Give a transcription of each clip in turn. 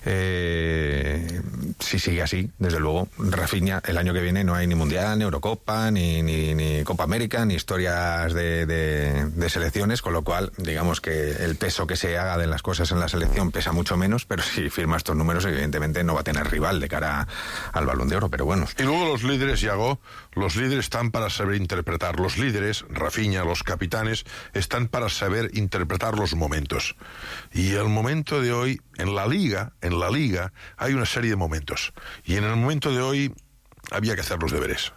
Si sigue así, desde luego, Rafinha, el año que viene no hay ni Mundial, ni Eurocopa, ni Copa América, ni historias de selecciones, con lo cual, digamos que el peso que se haga de las cosas en la selección pesa mucho menos, pero si firma estos números, evidentemente no va a tener rival de cara al Balón de Oro, pero bueno. Y luego los líderes, Yago, los líderes están para saber interpretar. Los líderes, Rafinha, los capitanes, están para saber interpretar los momentos. Y el momento de hoy, en la liga, hay una serie de momentos. Y en el momento de hoy había que hacer los deberes.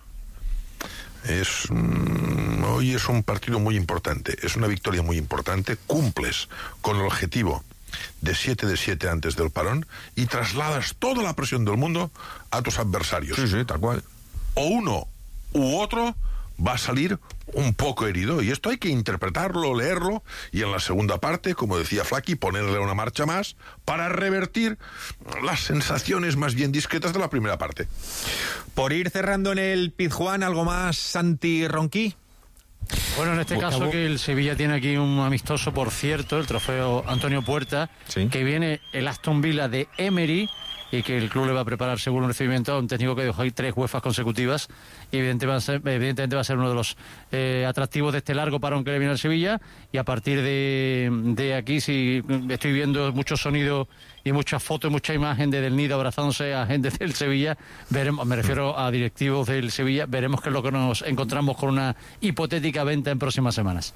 Hoy es un partido muy importante, es una victoria muy importante. Cumples con el objetivo de 7 de 7 antes del parón y trasladas toda la presión del mundo a tus adversarios. Sí, tal cual. O uno u otro va a salir un poco herido, y esto hay que interpretarlo, leerlo, y en la segunda parte, como decía Flaky, ponerle una marcha más para revertir las sensaciones más bien discretas de la primera parte. Por ir cerrando en el Pizjuán, ¿algo más, Santi Ronqui? Bueno, en este caso que el Sevilla tiene aquí un amistoso, por cierto, el trofeo Antonio Puerta, ¿sí?, que viene el Aston Villa de Emery, y que el club le va a preparar según un recibimiento a un técnico que dejó ahí 3 UEFAs consecutivas, y evidentemente va a ser uno de los atractivos de este largo parón que le viene al Sevilla. Y a partir de aquí, si estoy viendo mucho sonido y muchas fotos y mucha imagen de Del Nido abrazándose a gente del Sevilla, veremos, me refiero a directivos del Sevilla, veremos qué es lo que nos encontramos con una hipotética venta en próximas semanas.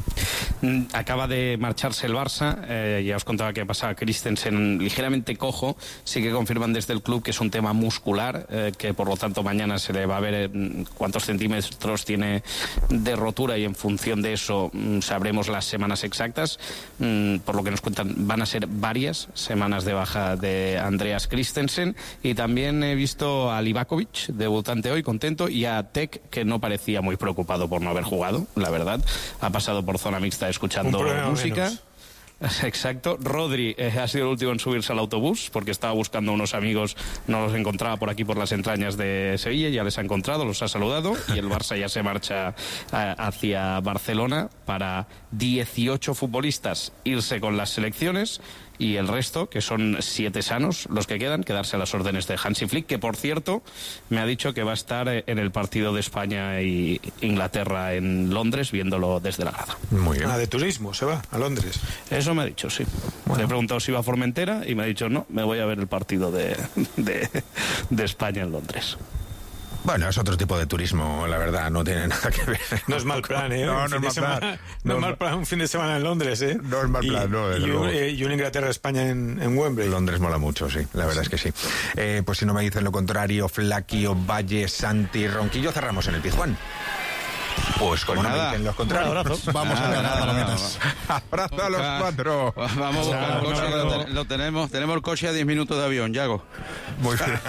Acaba de marcharse el Barça, ya os contaba que pasaba Christensen ligeramente cojo. Sí que confirman desde el club que es un tema muscular, que por lo tanto mañana se le va a ver cuántos centímetros tiene de rotura, y en función de eso sabremos las semanas exactas. Por lo que nos cuentan, van a ser varias semanas de baja de Andreas Christensen. Y también he visto a Livakovic, debutante hoy, contento, y a Tek, que no parecía muy preocupado por no haber jugado, la verdad. Ha pasado por zona mixta escuchando música. Menos. Exacto. Rodri ha sido el último en subirse al autobús porque estaba buscando unos amigos, no los encontraba por aquí por las entrañas de Sevilla, ya les ha encontrado, los ha saludado, y el Barça ya se marcha hacia Barcelona para 18 futbolistas irse con las selecciones, y el resto, que son 7 sanos los que quedan, quedarse a las órdenes de Hansi Flick, que por cierto me ha dicho que va a estar en el partido de España y Inglaterra en Londres, viéndolo desde la grada. Muy bien. De turismo, se va a Londres. Eso me ha dicho, sí. Bueno. Le he preguntado si iba a Formentera y me ha dicho no, me voy a ver el partido de España en Londres. Bueno, es otro tipo de turismo, la verdad, no tiene nada que ver. No es mal plan, ¿eh? No es mal plan. No es mal plan un fin de semana en Londres, ¿eh? No es mal plan, no. Y un Inglaterra-España en Wembley. Londres mola mucho, sí, la verdad es que sí. Pues si no me dicen lo contrario, Flaky, Ovalle, Santi, Ronquillo, cerramos en el Pizjuán. Pues como nada, no me dicen los contrarios. Vamos a ganar la metas. Abrazo a los 4. Vamos a buscar el coche, lo tenemos el coche a 10 minutos de avión, Yago. Muy bien.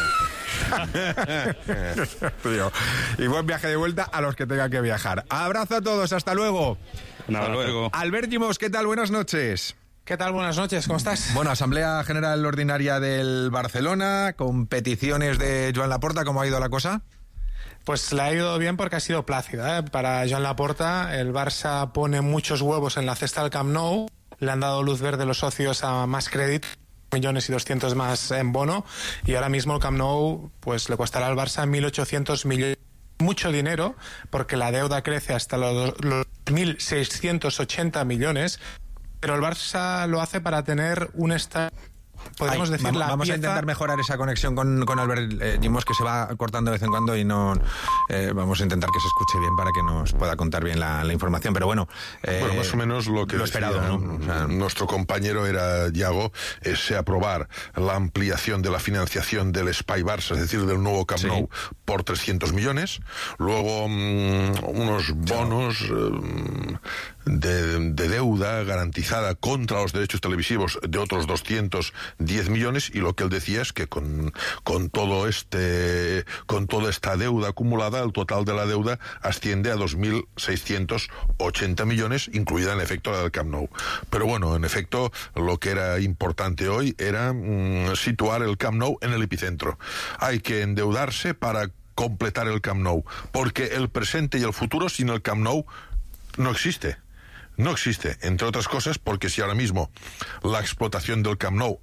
Y buen viaje de vuelta a los que tengan que viajar. Abrazo a todos, hasta luego. Hasta luego. Albert Gimos, ¿qué tal? Buenas noches. ¿Qué tal? Buenas noches, ¿cómo estás? Bueno, Asamblea General Ordinaria del Barcelona, con peticiones de Joan Laporta, ¿cómo ha ido la cosa? Pues la ha ido bien porque ha sido plácida, ¿eh? Para Joan Laporta, el Barça pone muchos huevos en la cesta del Camp Nou, le han dado luz verde los socios a más crédito, 1.200.000 más en bono, y ahora mismo el Camp Nou pues le costará al Barça 1.800 millones. Mucho dinero, porque la deuda crece hasta los 1.680 millones, pero el Barça lo hace para tener un estado... Podemos decir vamos a intentar mejorar esa conexión con Albert Gimos, que se va cortando de vez en cuando, y no vamos a intentar que se escuche bien para que nos pueda contar bien la información, pero bueno, más o menos lo que esperado, ¿no? O sea, nuestro compañero era Yago, se aprobar la ampliación de la financiación del Espai Barça, es decir, del nuevo Camp Nou, por 300 millones, luego unos bonos de deuda garantizada contra los derechos televisivos de otros 210 millones, y lo que él decía es que con toda esta deuda acumulada, el total de la deuda asciende a 2.680 millones, incluida en efecto la del Camp Nou. Pero bueno, en efecto, lo que era importante hoy era situar el Camp Nou en el epicentro. Hay que endeudarse para completar el Camp Nou, porque el presente y el futuro sin el Camp Nou no existe. No existe, entre otras cosas, porque si ahora mismo la explotación del Camp Nou